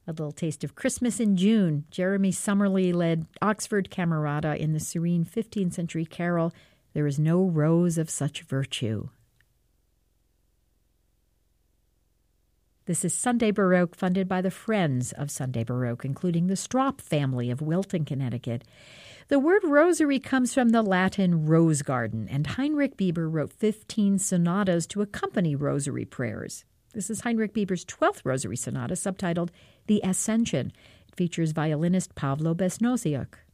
A little taste of Christmas in June. Jeremy Summerly led Oxford Camerata in the serene 15th century carol, There is no rose of such virtue. This is Sunday Baroque, funded by the Friends of Sunday Baroque, including the Straup family of Wilton, Connecticut. The word rosary comes from the Latin rose garden, and Heinrich Bieber wrote 15 sonatas to accompany rosary prayers. This is Heinrich Bieber's 12th rosary sonata, subtitled The Ascension. It features violinist Pavlo Besnosiuk.